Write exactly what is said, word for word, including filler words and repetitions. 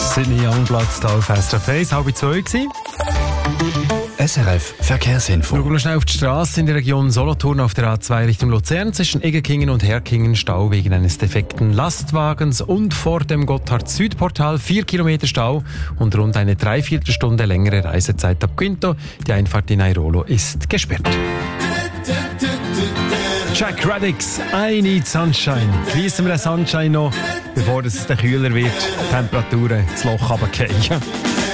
Sydney Youngblood hier auf S R F eins, halb zwei gewesen. S R F Verkehrsinfo. Schauen wir schnell auf die Straße in der Region Solothurn auf der A zwei Richtung Luzern zwischen Eggekingen und Herkingen Stau wegen eines defekten Lastwagens und vor dem Gotthard-Südportal vier Kilometer Stau und rund eine Dreiviertelstunde längere Reisezeit ab Quinto. Die Einfahrt in Airolo ist gesperrt. Jack Radix, I Need Sunshine. Geniessen wir den Sunshine noch, bevor es kühler wird, Temperaturen ins Loch runterfallen.